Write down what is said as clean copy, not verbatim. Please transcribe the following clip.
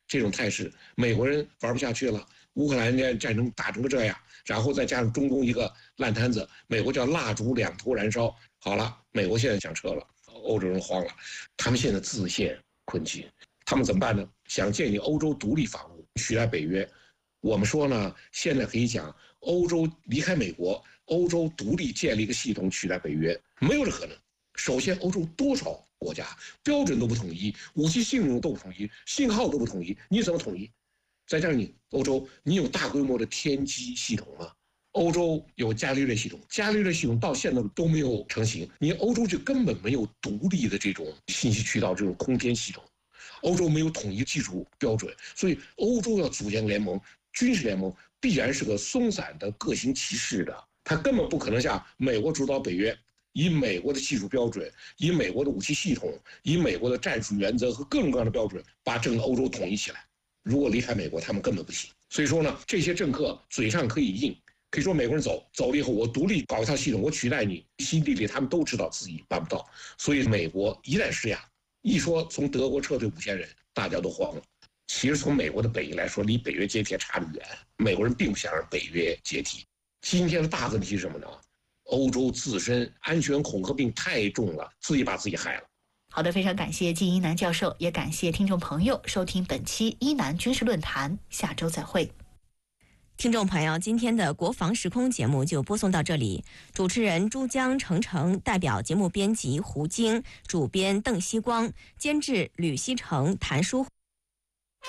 这种态势，美国人玩不下去了。乌克兰战争打成个这样，然后再加上中东一个烂摊子，美国叫蜡烛两头燃烧。好了，美国现在想撤了，欧洲人慌了，他们现在自陷困境，他们怎么办呢？想建立欧洲独立防务，取代北约。我们说呢，现在可以讲，欧洲离开美国，欧洲独立建立一个系统取代北约，没有这可能。首先，欧洲多少国家标准都不统一，武器性能都不统一，信号都不统一，你怎么统一？再加上欧洲，你有大规模的天基系统吗？欧洲有伽利略系统，伽利略系统到现在都没有成型，你欧洲就根本没有独立的这种信息渠道，这种空天系统，欧洲没有统一技术标准，所以欧洲要组建联盟，军事联盟必然是个松散的、各行其事的，它根本不可能像美国主导北约，以美国的技术标准，以美国的武器系统，以美国的战术原则和各种各样的标准，把整个欧洲统一起来。如果离开美国，他们根本不行。所以说呢，这些政客嘴上可以硬，可以说美国人走了以后，我独立搞一套系统，我取代你，心底里他们都知道自己办不到。所以美国一旦施压，一说从德国撤退5000人，大家都慌了。其实从美国的本意来说，离北约解体差得远，美国人并不想让北约解体。今天的大问题是什么呢？欧洲自身安全恐吓病太重了，自己把自己害了。 好的，非常感谢季一南教授，也感谢听众朋友收听本期一南军事论坛，下周再会。 听众朋友，今天的国防时空节目就播送到这里，主持人珠江程程，代表节目编辑胡晶，主编邓希光，监制吕希成、谭书。